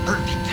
Perfect.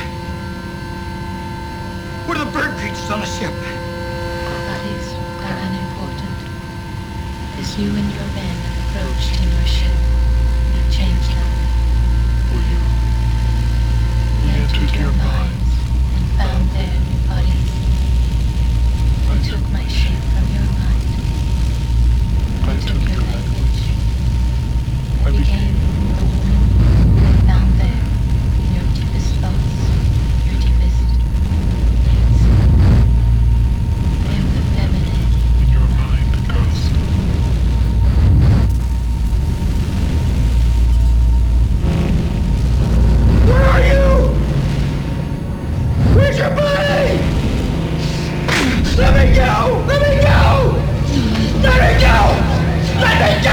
What are the bird creatures on the ship? Bodies are unimportant. As you and your men approached in your ship, you changed them. For you. We entered your minds and found there your bodies. I took my ship from your mind. I took your language. I became a woman. I found there your deepest thoughts, your deepest needs. I am the feminine In your mind, ghost. Where are you? Where's your body? Let me go! Let me go! Let me go! Let me go!